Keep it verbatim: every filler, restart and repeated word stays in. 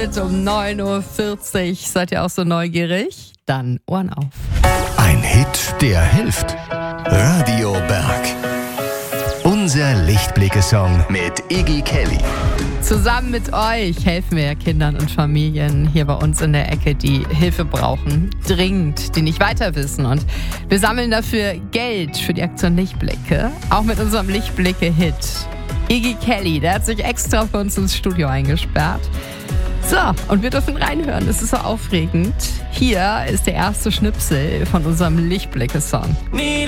Hit um neun Uhr vierzig. Seid ihr auch so neugierig? Dann Ohren auf. Ein Hit, der hilft. Radio Berg. Unser Lichtblicke-Song mit Iggy Kelly. Zusammen mit euch helfen wir Kindern und Familien hier bei uns in der Ecke, die Hilfe brauchen, dringend, die nicht weiter wissen. Und wir sammeln dafür Geld für die Aktion Lichtblicke, auch mit unserem Lichtblicke-Hit. Iggy Kelly, der hat sich extra für uns ins Studio eingesperrt. So, und wir dürfen reinhören, das ist so aufregend. Hier ist der erste Schnipsel von unserem Lichtblicke-Song.